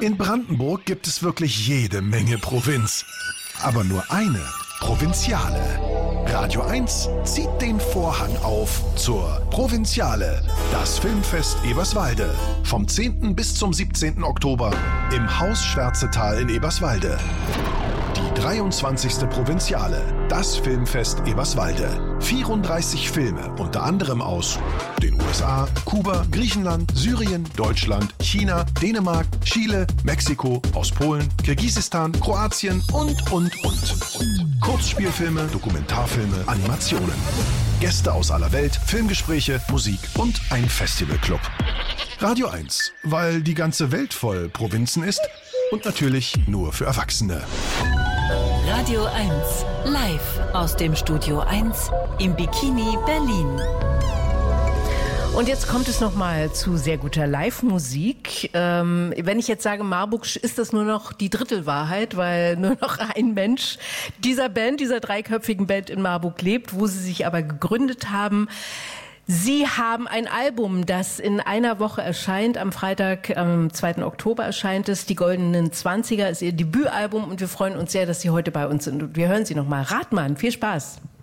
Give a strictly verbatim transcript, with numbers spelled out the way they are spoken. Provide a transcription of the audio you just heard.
In Brandenburg gibt es wirklich jede Menge Provinz. Aber nur eine Provinziale. Radio eins zieht den Vorhang auf zur Provinziale, das Filmfest Eberswalde. Vom zehnten bis zum siebzehnten Oktober im Haus Schwärzetal in Eberswalde. Die dreiundzwanzigste Provinziale, das Filmfest Eberswalde. vierunddreißig Filme, unter anderem aus den U S A, Kuba, Griechenland, Syrien, Deutschland, China, Dänemark, Chile, Mexiko, aus Polen, Kirgisistan, Kroatien und, und, und. und. Kurzspielfilme, Dokumentarfilme, Animationen. Gäste aus aller Welt, Filmgespräche, Musik und ein Festivalclub. Radio eins, weil die ganze Welt voll Provinzen ist und natürlich nur für Erwachsene. Radio eins, live aus dem Studio eins im Bikini Berlin. Und jetzt kommt es nochmal zu sehr guter Live-Musik. Ähm, wenn ich jetzt sage Marburg, ist das nur noch die Drittelwahrheit, weil nur noch ein Mensch dieser Band, dieser dreiköpfigen Band in Marburg lebt, wo sie sich aber gegründet haben. Sie haben ein Album, das in einer Woche erscheint. Am Freitag, am zweiten Oktober erscheint es. Die Goldenen Zwanziger ist ihr Debütalbum und wir freuen uns sehr, dass Sie heute bei uns sind. Und wir hören Sie nochmal. Rathmann, viel Spaß.